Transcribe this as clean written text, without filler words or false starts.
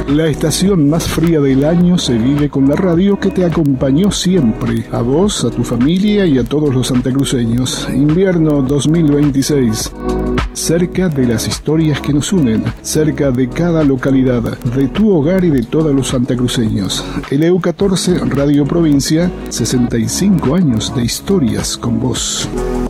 La estación más fría del año se vive con la radio que te acompañó siempre, a vos, a tu familia y a todos los santacruceños. Invierno 2026. Cerca de las historias que nos unen, cerca de cada localidad, de tu hogar y de todos los santacruceños. El EU14 Radio Provincia, 65 años de historias con vos.